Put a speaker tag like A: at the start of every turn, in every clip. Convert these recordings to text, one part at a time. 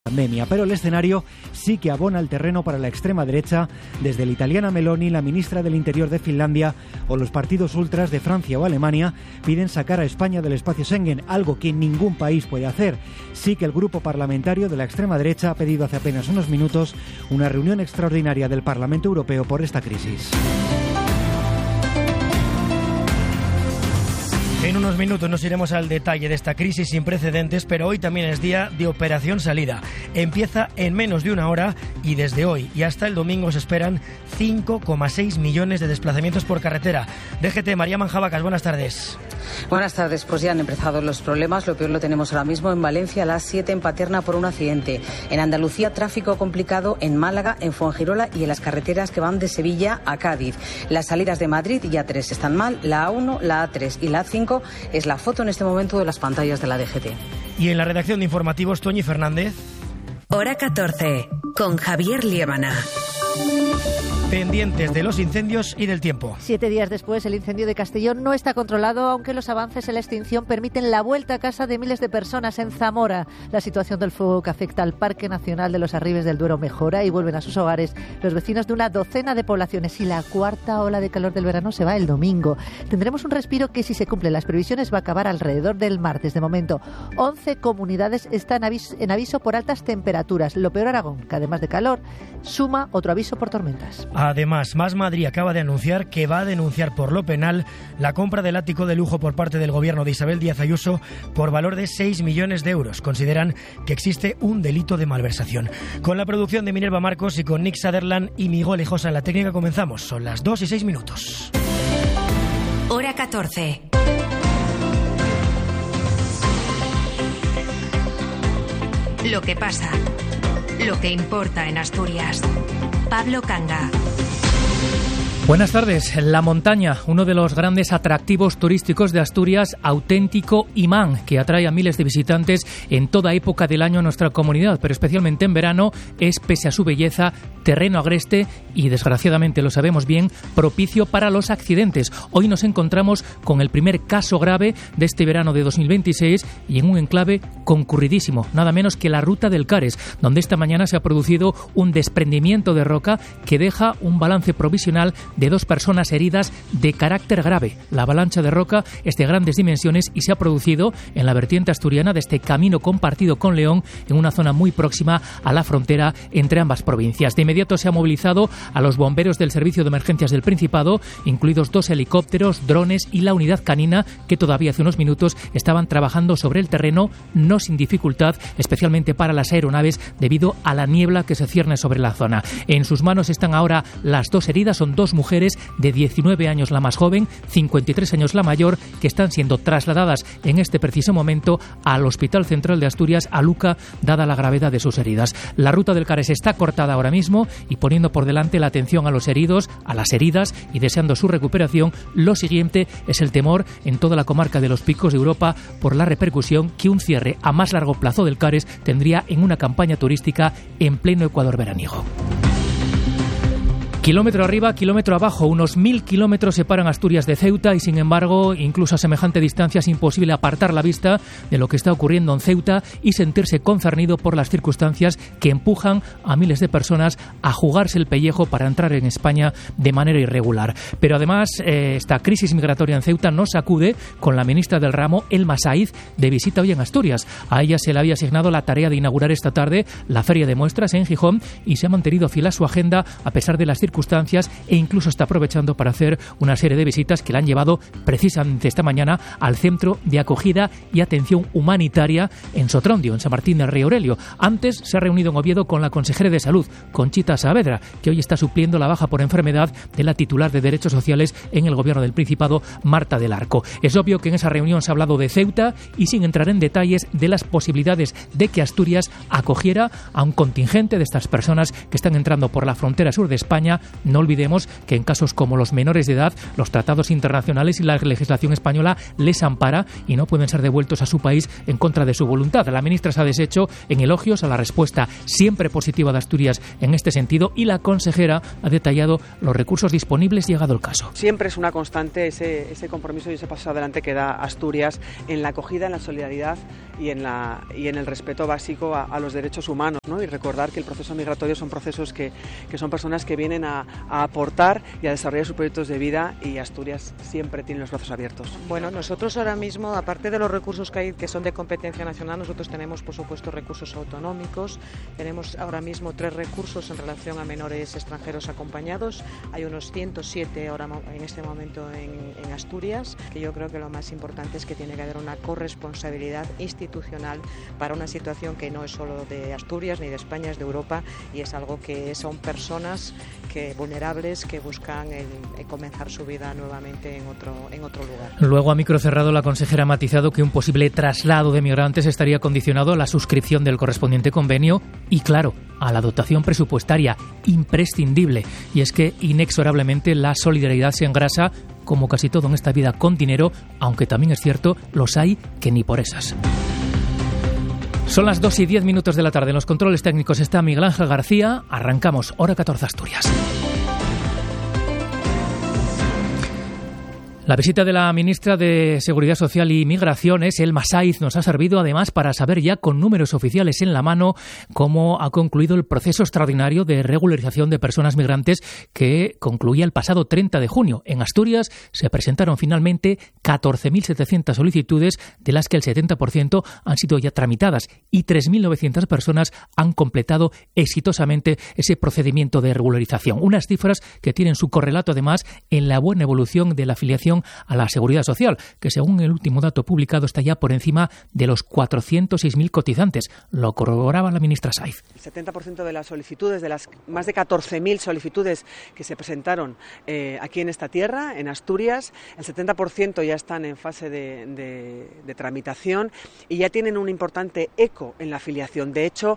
A: Pandemia, pero el escenario sí que abona el terreno para la extrema derecha, desde la italiana Meloni, la ministra del Interior de Finlandia o los partidos ultras de Francia o Alemania piden sacar a España del espacio Schengen, algo que ningún país puede hacer. Sí que el grupo parlamentario de la extrema derecha ha pedido hace apenas unos minutos una reunión extraordinaria del Parlamento Europeo por esta crisis.
B: En unos minutos nos iremos al detalle de esta crisis sin precedentes, pero hoy también es día de Operación Salida. Empieza en menos de una hora y desde hoy y hasta el domingo se esperan 5,6 millones de desplazamientos por carretera. DGT, María Manjabacas, buenas tardes.
C: Buenas tardes, pues ya han empezado los problemas. Lo peor lo tenemos ahora mismo en Valencia, a las 7 en Paterna por un accidente. En Andalucía, tráfico complicado en Málaga, en Fuengirola y en las carreteras que van de Sevilla a Cádiz. Las salidas de Madrid y A3 están mal, la A1, la A3 y la A5 es la foto en este momento de las pantallas de la DGT.
B: Y en la redacción de informativos, Toñi Fernández.
D: Hora 14, con Javier Liébana.
B: Pendientes de los incendios y del tiempo.
E: 7 días después, el incendio de Castellón no está controlado, aunque los avances en la extinción permiten la vuelta a casa de miles de personas en Zamora. La situación del fuego que afecta al Parque Nacional de los Arribes del Duero mejora y vuelven a sus hogares los vecinos de una docena de poblaciones. Y la cuarta ola de calor del verano se va el domingo. Tendremos un respiro que, si se cumplen las previsiones, va a acabar alrededor del martes. De momento, 11 comunidades están en aviso por altas temperaturas. Lo peor, Aragón, que además de calor, suma otro aviso por tormentas.
B: Además, Más Madrid acaba de anunciar que va a denunciar por lo penal la compra del ático de lujo por parte del gobierno de Isabel Díaz Ayuso por valor de 6 millones de euros. Consideran que existe un delito de malversación. Con la producción de Minerva Marcos y con Nick Sutherland y Miguel Ejosa en la técnica comenzamos. Son las 2:06.
D: Hora 14. Lo que pasa. Lo que importa en Asturias. Pablo Canga.
F: Buenas tardes. La montaña, uno de los grandes atractivos turísticos de Asturias, auténtico imán que atrae a miles de visitantes en toda época del año a nuestra comunidad, pero especialmente en verano, es, pese a su belleza, terreno agreste y, desgraciadamente lo sabemos bien, propicio para los accidentes. Hoy nos encontramos con el primer caso grave de este verano de 2026 y en un enclave concurridísimo, nada menos que la Ruta del Cares, donde esta mañana se ha producido un desprendimiento de roca que deja un balance provisional de 2 personas heridas de carácter grave. La avalancha de roca es de grandes dimensiones y se ha producido en la vertiente asturiana de este camino compartido con León, en una zona muy próxima a la frontera entre ambas provincias. De inmediato se ha movilizado a los bomberos del Servicio de Emergencias del Principado, incluidos 2 helicópteros, drones y la unidad canina, que todavía hace unos minutos estaban trabajando sobre el terreno, no sin dificultad, especialmente para las aeronaves, debido a la niebla que se cierne sobre la zona. En sus manos están ahora las 2 heridas, son 2 mujeres de 19 años la más joven, 53 años la mayor, que están siendo trasladadas en este preciso momento al Hospital Central de Asturias, a Luca, dada la gravedad de sus heridas. La Ruta del Cares está cortada ahora mismo y poniendo por delante la atención a los heridos, a las heridas y deseando su recuperación. Lo siguiente es el temor en toda la comarca de los Picos de Europa por la repercusión que un cierre a más largo plazo del Cares tendría en una campaña turística en pleno Ecuador veraniego. Kilómetro arriba, kilómetro abajo, unos 1000 kilómetros separan Asturias de Ceuta y, sin embargo, incluso a semejante distancia es imposible apartar la vista de lo que está ocurriendo en Ceuta y sentirse concernido por las circunstancias que empujan a miles de personas a jugarse el pellejo para entrar en España de manera irregular. Pero además, esta crisis migratoria en Ceuta no sacude con la ministra del ramo, Elma Saiz, de visita hoy en Asturias. A ella se le había asignado la tarea de inaugurar esta tarde la Feria de Muestras en Gijón y se ha mantenido fiel a su agenda a pesar de las circunstancias e incluso está aprovechando para hacer una serie de visitas que la han llevado precisamente esta mañana al Centro de Acogida y Atención Humanitaria en Sotrondio, en San Martín del Rey Aurelio. Antes se ha reunido en Oviedo con la consejera de Salud, Conchita Saavedra, que hoy está supliendo la baja por enfermedad de la titular de Derechos Sociales en el Gobierno del Principado, Marta del Arco. Es obvio que en esa reunión se ha hablado de Ceuta y, sin entrar en detalles, de las posibilidades de que Asturias acogiera a un contingente de estas personas que están entrando por la frontera sur de España no olvidemos que en casos como los menores de edad, los tratados internacionales y la legislación española les ampara y no pueden ser devueltos a su país en contra de su voluntad. La ministra se ha deshecho en elogios a la respuesta siempre positiva de Asturias en este sentido, y la consejera ha detallado los recursos disponibles llegado el caso.
G: Siempre es una constante ese compromiso y ese paso adelante que da Asturias en la acogida, en la solidaridad y en el respeto básico a los derechos humanos, ¿no? Y recordar que el proceso migratorio son procesos que son personas que vienen a aportar y a desarrollar sus proyectos de vida, y Asturias siempre tiene los brazos abiertos.
H: Bueno, nosotros ahora mismo, aparte de los recursos que hay que son de competencia nacional, nosotros tenemos por supuesto recursos autonómicos. Tenemos ahora mismo 3 recursos en relación a menores extranjeros acompañados. Hay unos 107 ahora en este momento en Asturias, que yo creo que lo más importante es que tiene que haber una corresponsabilidad institucional para una situación que no es solo de Asturias ni de España, es de Europa, y es algo que son personas vulnerables que buscan comenzar su vida nuevamente en otro lugar.
F: Luego, a micro cerrado, la consejera ha matizado que un posible traslado de migrantes estaría condicionado a la suscripción del correspondiente convenio y, claro, a la dotación presupuestaria imprescindible. Y es que inexorablemente la solidaridad se engrasa, como casi todo en esta vida, con dinero, aunque también es cierto, los hay que ni por esas. Son las 2:10 de la tarde. En los controles técnicos está Miguel Ángel García. Arrancamos, hora 14 Asturias. La visita de la ministra de Seguridad Social y Migraciones, Elma Saiz, nos ha servido además para saber ya con números oficiales en la mano cómo ha concluido el proceso extraordinario de regularización de personas migrantes que concluía el pasado 30 de junio. En Asturias se presentaron finalmente 14.700 solicitudes, de las que el 70% han sido ya tramitadas, y 3.900 personas han completado exitosamente ese procedimiento de regularización. Unas cifras que tienen su correlato además en la buena evolución de la afiliación a la Seguridad Social, que según el último dato publicado está ya por encima de los 406.000 cotizantes. Lo corroboraba la ministra Saiz.
G: El 70% de las solicitudes, de las más de 14.000 solicitudes que se presentaron aquí en esta tierra, en Asturias, el 70% ya están en fase de tramitación y ya tienen un importante eco en la afiliación. De hecho,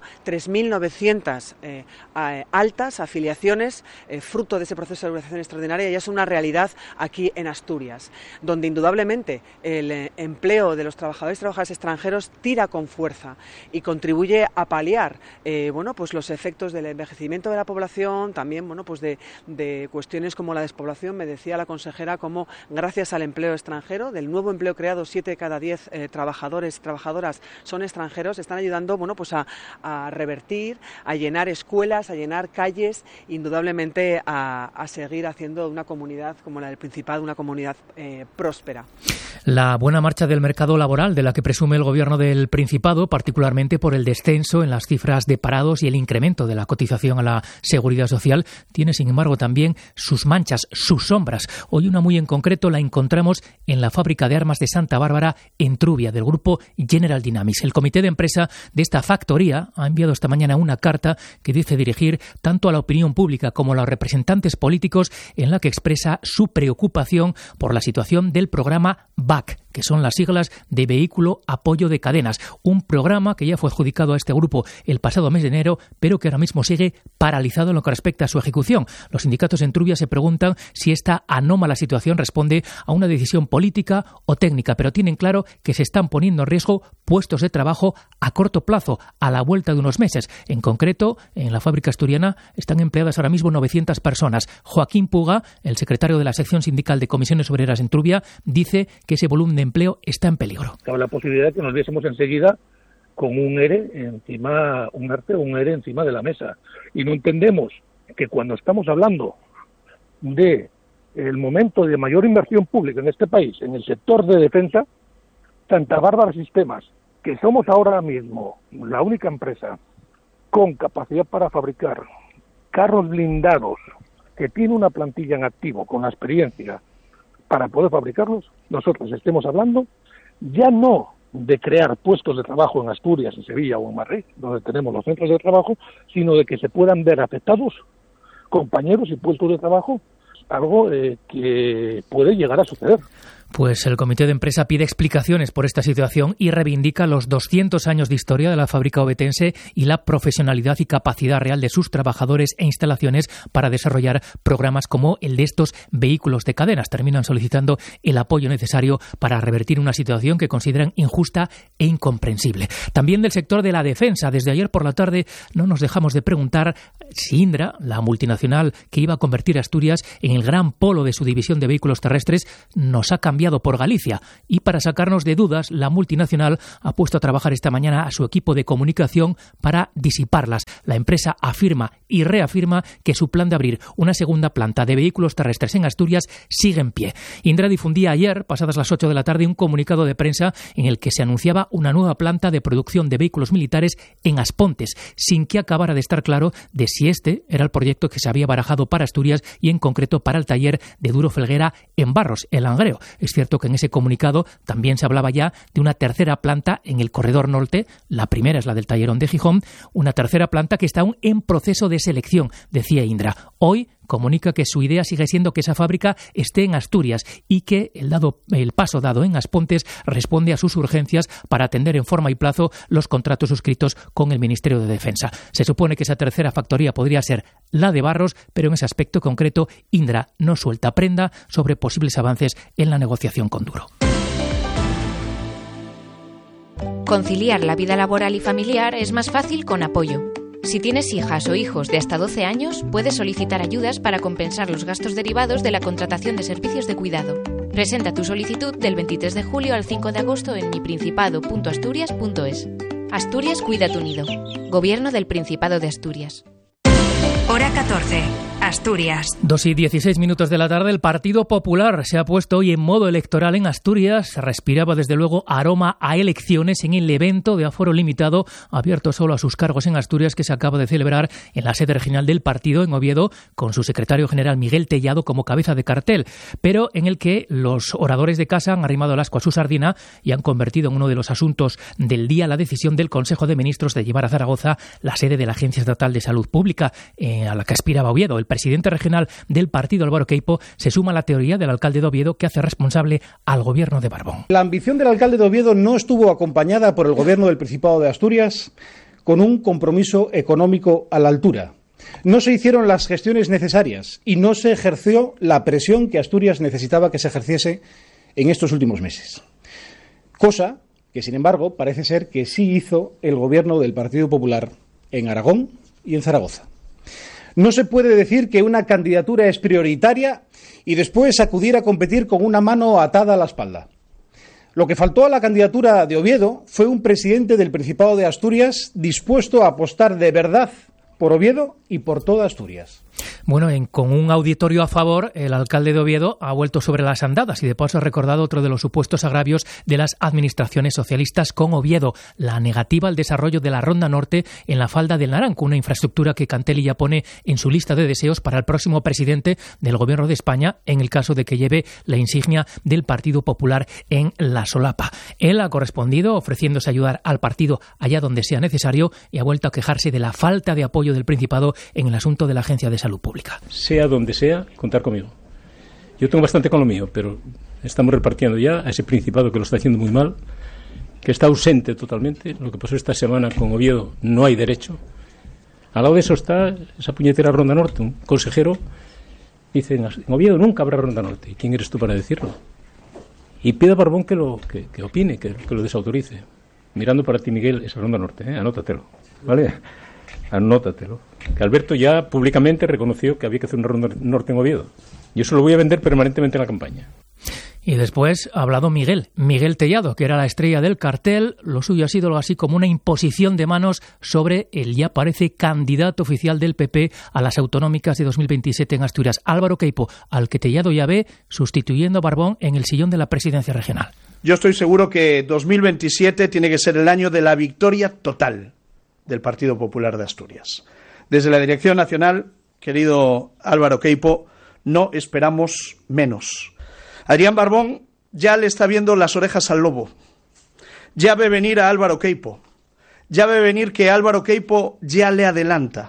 G: 3.900 altas afiliaciones, fruto de ese proceso de regularización extraordinaria, ya es una realidad aquí en Asturias, donde indudablemente el empleo de los trabajadores y trabajadoras extranjeros tira con fuerza y contribuye a paliar pues los efectos del envejecimiento de la población, también pues de cuestiones como la despoblación. Me decía la consejera cómo gracias al empleo extranjero, del nuevo empleo creado, 7 de cada 10 trabajadores y trabajadoras son extranjeros, están ayudando pues a revertir, a llenar escuelas, a llenar calles, indudablemente a seguir haciendo de una comunidad como la del Principado una comunidad próspera.
F: La buena marcha del mercado laboral, de la que presume el Gobierno del Principado, particularmente por el descenso en las cifras de parados y el incremento de la cotización a la Seguridad Social, tiene sin embargo también sus manchas, sus sombras. Hoy una muy en concreto la encontramos en la fábrica de armas de Santa Bárbara, en Trubia, del grupo General Dynamics. El comité de empresa de esta factoría ha enviado esta mañana una carta que dice dirigir tanto a la opinión pública como a los representantes políticos, en la que expresa su preocupación por la situación del programa VAC, que son las siglas de Vehículo Apoyo de Cadenas, un programa que ya fue adjudicado a este grupo el pasado mes de enero, pero que ahora mismo sigue paralizado en lo que respecta a su ejecución. Los sindicatos en Trubia se preguntan si esta anómala situación responde a una decisión política o técnica, pero tienen claro que se están poniendo en riesgo puestos de trabajo a corto plazo, a la vuelta de unos meses. En concreto, en la fábrica asturiana están empleadas ahora mismo 900 personas. Joaquín Puga, el secretario de la sección sindical de Comisiones Obreras en Trubia, dice que ese volumen de empleo está en peligro.
I: Cabe la posibilidad de que nos viésemos enseguida con un ERE encima, un ERTE o un ERE encima de la mesa. Y no entendemos que cuando estamos hablando de el momento de mayor inversión pública en este país, en el sector de defensa, Santa Bárbara Sistemas, que somos ahora mismo la única empresa con capacidad para fabricar carros blindados, que tiene una plantilla en activo con la experiencia para poder fabricarlos, nosotros estemos hablando ya no de crear puestos de trabajo en Asturias, en Sevilla o en Madrid, donde tenemos los centros de trabajo, sino de que se puedan ver afectados compañeros y puestos de trabajo, algo que puede llegar a suceder.
F: Pues el comité de empresa pide explicaciones por esta situación y reivindica los 200 años de historia de la fábrica ovetense y la profesionalidad y capacidad real de sus trabajadores e instalaciones para desarrollar programas como el de estos vehículos de cadenas. Terminan solicitando el apoyo necesario para revertir una situación que consideran injusta e incomprensible. También del sector de la defensa. Desde ayer por la tarde no nos dejamos de preguntar si Indra, la multinacional que iba a convertir a Asturias en el gran polo de su división de vehículos terrestres, nos ha cambiado por Galicia. Y para sacarnos de dudas, la multinacional ha puesto a trabajar esta mañana a su equipo de comunicación para disiparlas. La empresa afirma y reafirma que su plan de abrir una segunda planta de vehículos terrestres en Asturias sigue en pie. Indra difundía ayer, pasadas las 8 de la tarde, un comunicado de prensa en el que se anunciaba una nueva planta de producción de vehículos militares en Aspontes, sin que acabara de estar claro de si este era el proyecto que se había barajado para Asturias y en concreto para el taller de Duro Felguera en Barros, el Langreo. Es cierto que en ese comunicado también se hablaba ya de una tercera planta en el corredor norte. La primera es la del Tallerón de Gijón, una tercera planta que está aún en proceso de selección, decía Indra. Hoy comunica que su idea sigue siendo que esa fábrica esté en Asturias y que el paso dado en Aspontes responde a sus urgencias para atender en forma y plazo los contratos suscritos con el Ministerio de Defensa. Se supone que esa tercera factoría podría ser la de Barros, pero en ese aspecto concreto Indra no suelta prenda sobre posibles avances en la negociación con Duro.
J: Conciliar la vida laboral y familiar es más fácil con Apoyo. Si tienes hijas o hijos de hasta 12 años, puedes solicitar ayudas para compensar los gastos derivados de la contratación de servicios de cuidado. Presenta tu solicitud del 23 de julio al 5 de agosto en miprincipado.asturias.es. Asturias Cuida tu Nido. Gobierno del Principado de Asturias.
D: Hora 14. Asturias.
F: 2:16 de la tarde. El Partido Popular se ha puesto hoy en modo electoral en Asturias. Se respiraba desde luego aroma a elecciones en el evento de aforo limitado abierto solo a sus cargos en Asturias que se acaba de celebrar en la sede regional del partido en Oviedo con su secretario general Miguel Tellado como cabeza de cartel, pero en el que los oradores de casa han arrimado el ascua a su sardina y han convertido en uno de los asuntos del día la decisión del Consejo de Ministros de llevar a Zaragoza la sede de la Agencia Estatal de Salud Pública a la que aspiraba Oviedo. El presidente regional del partido, Álvaro Queipo, se suma a la teoría del alcalde de Oviedo que hace responsable al gobierno de Barbón.
K: La ambición del alcalde de Oviedo no estuvo acompañada por el gobierno del Principado de Asturias con un compromiso económico a la altura. No se hicieron las gestiones necesarias y no se ejerció la presión que Asturias necesitaba que se ejerciese en estos últimos meses. Cosa que, sin embargo, parece ser que sí hizo el gobierno del Partido Popular en Aragón y en Zaragoza. No se puede decir que una candidatura es prioritaria y después acudir a competir con una mano atada a la espalda. Lo que faltó a la candidatura de Oviedo fue un presidente del Principado de Asturias dispuesto a apostar de verdad por Oviedo y por toda Asturias.
F: Bueno, con un auditorio a favor, el alcalde de Oviedo ha vuelto sobre las andadas y de paso ha recordado otro de los supuestos agravios de las administraciones socialistas con Oviedo, la negativa al desarrollo de la Ronda Norte en la falda del Naranco, una infraestructura que Cantelli ya pone en su lista de deseos para el próximo presidente del Gobierno de España en el caso de que lleve la insignia del Partido Popular en la solapa. Él ha correspondido ofreciéndose ayudar al partido allá donde sea necesario y ha vuelto a quejarse de la falta de apoyo del Principado en el asunto de la Agencia de Salud Pública.
L: Sea donde sea, contar conmigo. Yo tengo bastante con lo mío, pero estamos repartiendo ya a ese Principado que lo está haciendo muy mal, que está ausente totalmente. Lo que pasó esta semana con Oviedo no hay derecho. Al lado de eso está esa puñetera Ronda Norte. Un consejero dice, en Oviedo nunca habrá Ronda Norte. ¿Y quién eres tú para decirlo? Y pide a Barbón que opine, que lo desautorice. Mirando para ti, Miguel, esa Ronda Norte, anótatelo, ¿vale? Anótatelo. Que Alberto ya públicamente reconoció que había que hacer una Ronda Norte en Oviedo. Yo eso lo voy a vender permanentemente en la campaña.
F: Y después ha hablado Miguel Tellado, que era la estrella del cartel. Lo suyo ha sido algo así como una imposición de manos sobre el ya parece candidato oficial del PP a las autonómicas de 2027 en Asturias, Álvaro Queipo, al que Tellado ya ve sustituyendo a Barbón en el sillón de la presidencia regional.
M: Yo estoy seguro que 2027 tiene que ser el año de la victoria total del Partido Popular de Asturias. Desde la Dirección Nacional, querido Álvaro Queipo, no esperamos menos. Adrián Barbón ya le está viendo las orejas al lobo. Ya ve venir a Álvaro Queipo. Ya ve venir que Álvaro Queipo ya le adelanta.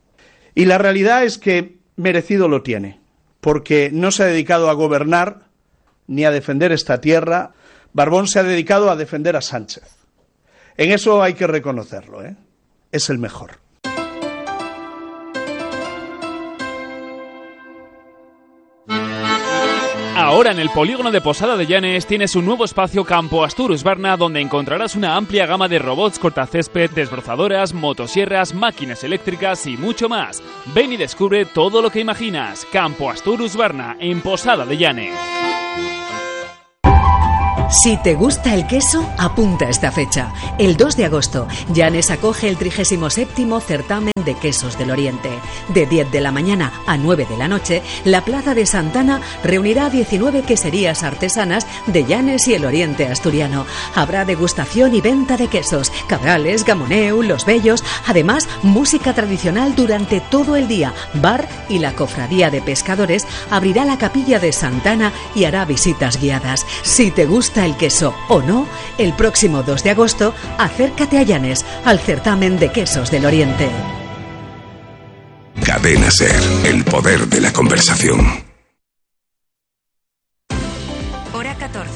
M: Y la realidad es que merecido lo tiene, porque no se ha dedicado a gobernar ni a defender esta tierra. Barbón se ha dedicado a defender a Sánchez. En eso hay que reconocerlo, ¿eh? Es el mejor.
N: Ahora en el polígono de Posada de Llanes tienes un nuevo espacio Campo Astur Husqvarna, donde encontrarás una amplia gama de robots cortacésped, desbrozadoras, motosierras, máquinas eléctricas y mucho más. Ven y descubre todo lo que imaginas. Campo Astur Husqvarna, en Posada de Llanes.
O: Si te gusta el queso, apunta esta fecha. El 2 de agosto, Llanes acoge el 37º certamen de quesos del Oriente. De 10 de la mañana a 9 de la noche, la Plaza de Santana reunirá a 19 queserías artesanas de Llanes y el Oriente asturiano. Habrá degustación y venta de quesos, cabrales, gamoneu, los bellos, además música tradicional durante todo el día. Bar y la Cofradía de Pescadores abrirá la capilla de Santana y hará visitas guiadas. Si te gusta el queso o no, el próximo 2 de agosto, acércate a Llanes, al certamen de quesos del Oriente.
P: Cadena SER, el poder de la conversación.
D: Hora 14.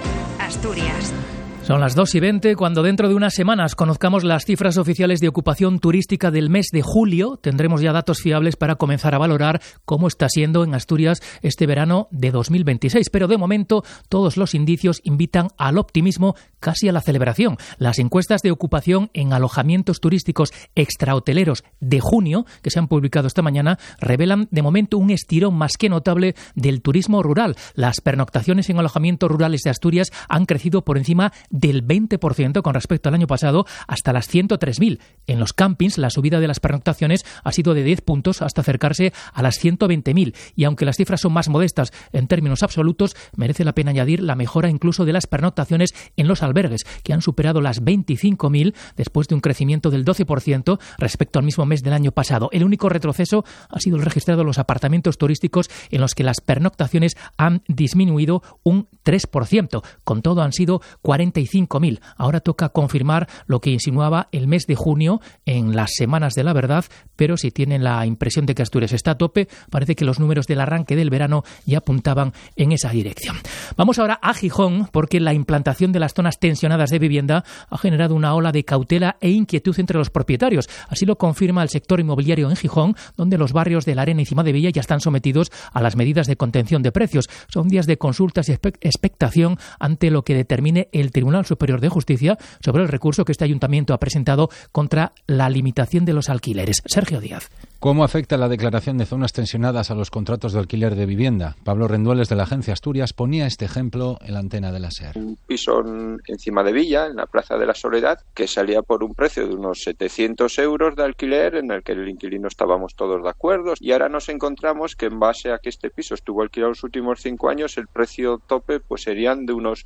D: Asturias.
F: Son las 2:20 cuando dentro de unas semanas conozcamos las cifras oficiales de ocupación turística del mes de julio. Tendremos ya datos fiables para comenzar a valorar cómo está siendo en Asturias este verano de 2026. Pero de momento todos los indicios invitan al optimismo, casi a la celebración. Las encuestas de ocupación en alojamientos turísticos extrahoteleros de junio, que se han publicado esta mañana, revelan de momento un estirón más que notable del turismo rural. Las pernoctaciones en alojamientos rurales de Asturias han crecido por encima del 20% con respecto al año pasado, hasta las 103.000. En los campings, la subida de las pernoctaciones ha sido de 10 puntos hasta acercarse a las 120.000. Y aunque las cifras son más modestas en términos absolutos, merece la pena añadir la mejora incluso de las pernoctaciones en los albergues, que han superado las 25.000 después de un crecimiento del 12% respecto al mismo mes del año pasado. El único retroceso ha sido el registrado en los apartamentos turísticos, en los que las pernoctaciones han disminuido un 3%. Con todo, han sido 45.000. Ahora toca confirmar lo que insinuaba el mes de junio en las Semanas de la Verdad, pero si tienen la impresión de que Asturias está a tope, parece que los números del arranque del verano ya apuntaban en esa dirección. Vamos ahora a Gijón, porque la implantación de las zonas tensionadas de vivienda ha generado una ola de cautela e inquietud entre los propietarios. Así lo confirma el sector inmobiliario en Gijón, donde los barrios de La Arena y Cimadevilla ya están sometidos a las medidas de contención de precios. Son días de consultas y expectación ante lo que determine el Tribunal Superior de Justicia sobre el recurso que este ayuntamiento ha presentado contra la limitación de los alquileres. Sergio Díaz.
Q: ¿Cómo afecta la declaración de zonas tensionadas a los contratos de alquiler de vivienda? Pablo Rendueles, de la agencia Asturias, ponía este ejemplo en la antena de la SER.
R: Un piso en Cimadevilla, en la Plaza de la Soledad, que salía por un precio de unos 700 euros de alquiler, en el que el inquilino estábamos todos de acuerdo, y ahora nos encontramos que en base a que este piso estuvo alquilado los últimos 5 años, el precio tope pues serían de unos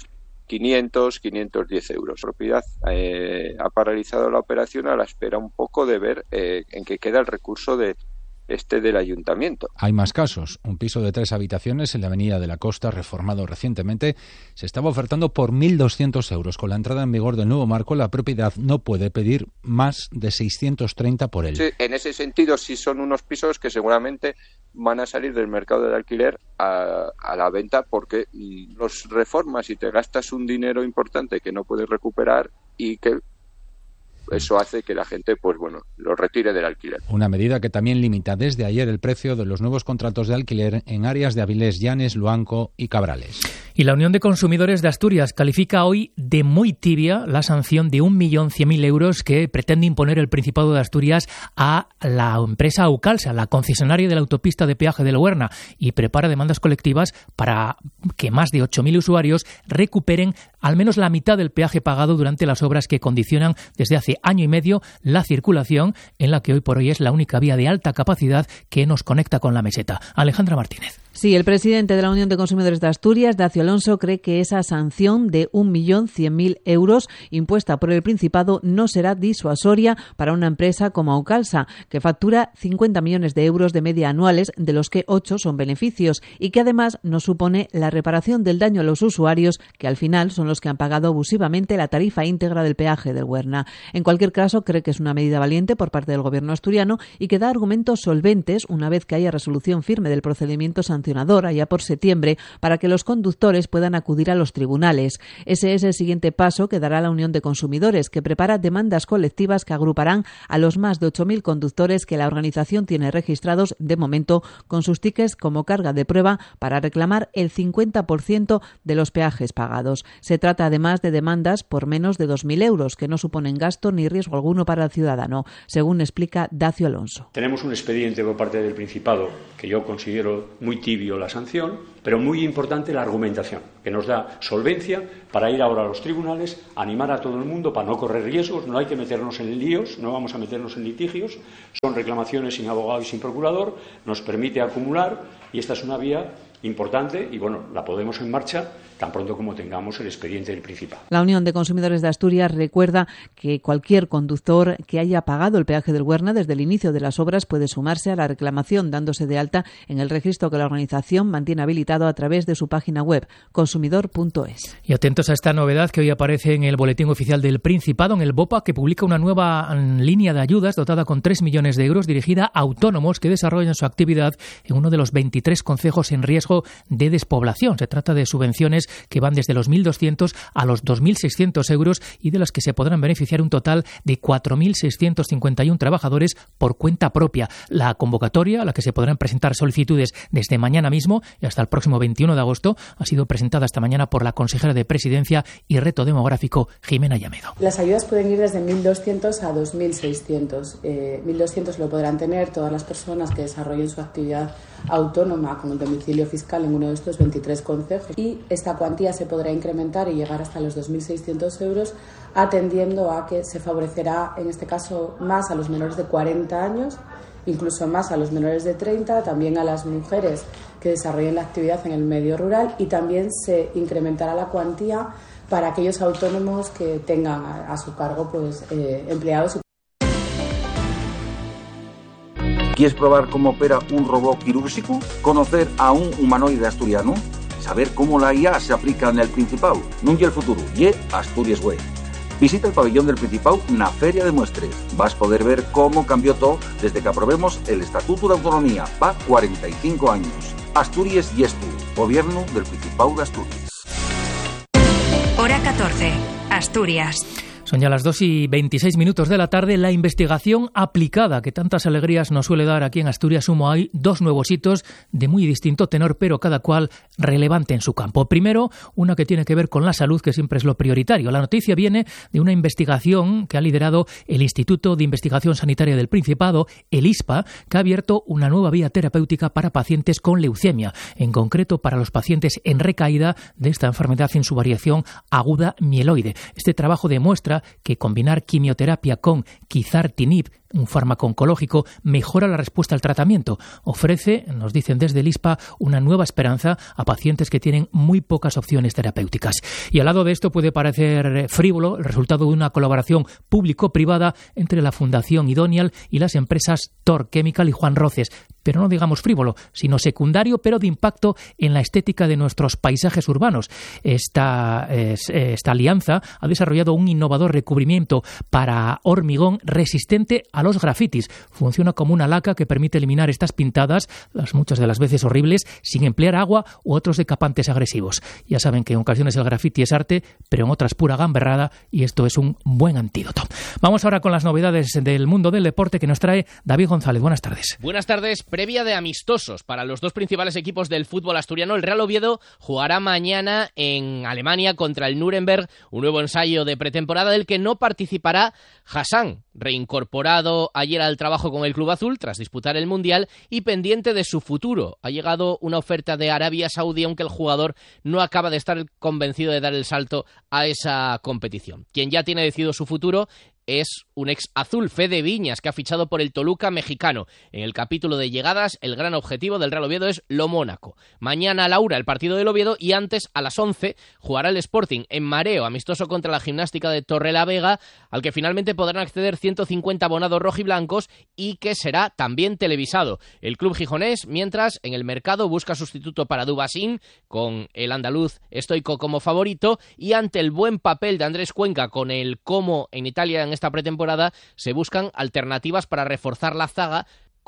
R: 510 euros. La propiedad ha paralizado la operación a la espera un poco de ver en qué queda el recurso del ayuntamiento.
Q: Hay más casos. Un piso de 3 habitaciones en la Avenida de la Costa, reformado recientemente, se estaba ofertando por 1.200 euros. Con la entrada en vigor del nuevo marco, la propiedad no puede pedir más de 630 por él.
R: Sí, en ese sentido, sí son unos pisos que seguramente van a salir del mercado del alquiler a la venta, porque los reformas y te gastas un dinero importante que no puedes recuperar, y que eso hace que la gente, pues bueno, lo retire del alquiler.
Q: Una medida que también limita desde ayer el precio de los nuevos contratos de alquiler en áreas de Avilés, Llanes, Luanco y Cabrales.
F: Y la Unión de Consumidores de Asturias califica hoy de muy tibia la sanción de 1.100.000 euros que pretende imponer el Principado de Asturias a la empresa Aucalsa, la concesionaria de la autopista de peaje de Loerna, y prepara demandas colectivas para que más de 8.000 usuarios recuperen al menos la mitad del peaje pagado durante las obras que condicionan desde hace año y medio la circulación en la que hoy por hoy es la única vía de alta capacidad que nos conecta con la meseta. Alejandra Martínez.
S: Sí, el presidente de la Unión de Consumidores de Asturias, Dacio Alonso, cree que esa sanción de 1.100.000 euros impuesta por el Principado no será disuasoria para una empresa como Aucalsa, que factura 50 millones de euros de media anuales, de los que 8 son beneficios, y que además no supone la reparación del daño a los usuarios, que al final son los que han pagado abusivamente la tarifa íntegra del peaje del Huerna. En cualquier caso, cree que es una medida valiente por parte del gobierno asturiano y que da argumentos solventes una vez que haya resolución firme del procedimiento sancionador allá por septiembre, para que los conductores conductores puedan acudir a los tribunales. Ese es el siguiente paso que dará la Unión de Consumidores, que prepara demandas colectivas que agruparán a los más de 8.000 conductores que la organización tiene registrados de momento con sus tickets como carga de prueba para reclamar el 50% de los peajes pagados. Se trata además de demandas por menos de 2.000 euros, que no suponen gasto ni riesgo alguno para el ciudadano, según explica Dacio Alonso.
T: Tenemos un expediente por parte del Principado que yo considero muy tibio la sanción, pero muy importante la argumentación, que nos da solvencia para ir ahora a los tribunales, animar a todo el mundo para no correr riesgos, no hay que meternos en líos, no vamos a meternos en litigios, son reclamaciones sin abogado y sin procurador, nos permite acumular y esta es una vía importante y bueno, la podemos en marcha tan pronto como tengamos el expediente del Principado.
S: La Unión de Consumidores de Asturias recuerda que cualquier conductor que haya pagado el peaje del Güerna desde el inicio de las obras puede sumarse a la reclamación dándose de alta en el registro que la organización mantiene habilitado a través de su página web consumidor.es.
F: Y atentos a esta novedad que hoy aparece en el Boletín Oficial del Principado, en el BOPA, que publica una nueva línea de ayudas dotada con 3 millones de euros dirigida a autónomos que desarrollan su actividad en uno de los 23 concejos en riesgo de despoblación. Se trata de subvenciones que van desde los 1.200 a los 2.600 euros y de las que se podrán beneficiar un total de 4.651 trabajadores por cuenta propia. La convocatoria, a la que se podrán presentar solicitudes desde mañana mismo y hasta el próximo 21 de agosto, ha sido presentada esta mañana por la consejera de Presidencia y Reto Demográfico, Jimena Llamedo.
U: Las ayudas pueden ir desde 1.200 a 2.600. 1.200 lo podrán tener todas las personas que desarrollen su actividad autónoma con el domicilio fiscal en uno de estos 23 concejos y esta cuantía se podrá incrementar y llegar hasta los 2.600 euros atendiendo a que se favorecerá en este caso más a los menores de 40 años, incluso más a los menores de 30, también a las mujeres que desarrollen la actividad en el medio rural y también se incrementará la cuantía para aquellos autónomos que tengan a su cargo pues empleados.
V: ¿Quieres probar cómo opera un robot quirúrgico? ¿Conocer a un humanoide asturiano? ¿Saber cómo la IA se aplica en el Principado? No y el futuro, y Asturias Way. Visita el pabellón del Principado na Feria de Muestres. Vas a poder ver cómo cambió todo desde que aprobemos el Estatuto de Autonomía. Va 45 años. Asturias y Estu, Gobierno del Principado de Asturias.
D: Hora 14, Asturias.
F: Son ya las 2:26 de la tarde. La investigación aplicada que tantas alegrías nos suele dar aquí en Asturias Sumo, hay 2 nuevos hitos de muy distinto tenor, pero cada cual relevante en su campo. Primero, una que tiene que ver con la salud, que siempre es lo prioritario. La noticia viene de una investigación que ha liderado el Instituto de Investigación Sanitaria del Principado, el ISPA, que ha abierto una nueva vía terapéutica para pacientes con leucemia, en concreto para los pacientes en recaída de esta enfermedad en su variación aguda mieloide. Este trabajo demuestra que combinar quimioterapia con quizartinib, un fármaco oncológico, mejora la respuesta al tratamiento. Ofrece, nos dicen desde el ISPA, una nueva esperanza a pacientes que tienen muy pocas opciones terapéuticas. Y al lado de esto puede parecer frívolo el resultado de una colaboración público-privada entre la Fundación Idonial y las empresas Thor Chemical y Juan Roces. Pero no digamos frívolo, sino secundario, pero de impacto en la estética de nuestros paisajes urbanos. Esta alianza ha desarrollado un innovador recubrimiento para hormigón resistente a los grafitis. Funciona como una laca que permite eliminar estas pintadas, las muchas de las veces horribles, sin emplear agua u otros decapantes agresivos. Ya saben que en ocasiones el grafiti es arte, pero en otras pura gamberrada, y esto es un buen antídoto. Vamos ahora con las novedades del mundo del deporte que nos trae David González. Buenas tardes.
W: Buenas tardes. Previa de amistosos para los 2 principales equipos del fútbol asturiano. El Real Oviedo jugará mañana en Alemania contra el Nuremberg, un nuevo ensayo de pretemporada del que no participará Hassan, reincorporado ayer al trabajo con el Club Azul tras disputar el Mundial y pendiente de su futuro. Ha llegado una oferta de Arabia Saudí, aunque el jugador no acaba de estar convencido de dar el salto a esa competición. Quien ya tiene decidido su futuro es un ex azul, Fede Viñas, que ha fichado por el Toluca mexicano. En el capítulo de llegadas, el gran objetivo del Real Oviedo es lo Mónaco. Mañana a la 1 el partido del Oviedo y antes a las 11 jugará el Sporting en Mareo, amistoso contra la Gimnástica de Torrelavega, al que finalmente podrán acceder 150 abonados rojiblancos y que será también televisado. El club gijonés, mientras, en el mercado busca sustituto para Dubasín, con el andaluz estoico como favorito, y ante el buen papel de Andrés Cuenca con el Como en Italia en esta pretemporada, se buscan alternativas para reforzar la zaga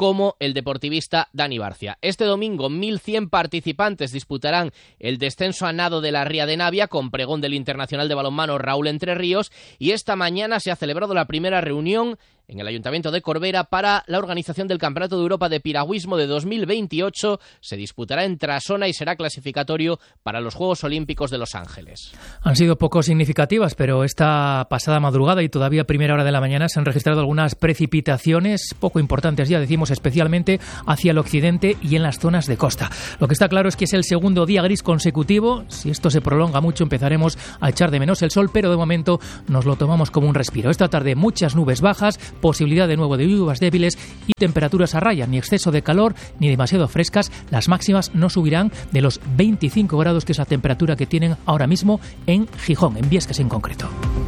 W: como el deportivista Dani Barcia. Este domingo 1.100 participantes disputarán el descenso a nado de la Ría de Navia con pregón del internacional de balonmano Raúl Entre Ríos, y esta mañana se ha celebrado la primera reunión en el Ayuntamiento de Corbera para la organización del Campeonato de Europa de Piragüismo de 2028. Se disputará en Trasona y será clasificatorio para los Juegos Olímpicos de Los Ángeles.
F: Han sido poco significativas, pero esta pasada madrugada y todavía primera hora de la mañana se han registrado algunas precipitaciones poco importantes, ya decimos, especialmente hacia el occidente y en las zonas de costa. Lo que está claro es que es el segundo día gris consecutivo. Si esto se prolonga mucho empezaremos a echar de menos el sol, pero de momento nos lo tomamos como un respiro. Esta tarde muchas nubes bajas, posibilidad de nuevo de lluvias débiles y temperaturas a raya, ni exceso de calor ni demasiado frescas. Las máximas no subirán de los 25 grados, que es la temperatura que tienen ahora mismo en Gijón, en Biescas en concreto.